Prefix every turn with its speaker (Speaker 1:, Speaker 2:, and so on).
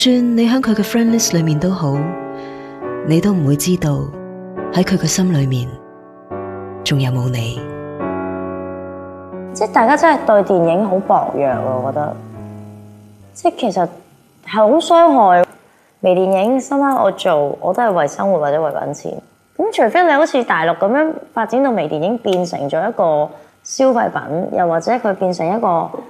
Speaker 1: 算你喺佢嘅 friend list 裏面都好，你都唔會知道喺佢嘅心裏面仲有冇你。
Speaker 2: 即係大家真係對電影好薄弱啊，我覺得。即係其實係好傷害。微電影深刻我做，我都係為生活或者為揾錢。咁除非你好似大陸咁樣發展到微電影變成咗一個消費品，又或者佢變成一個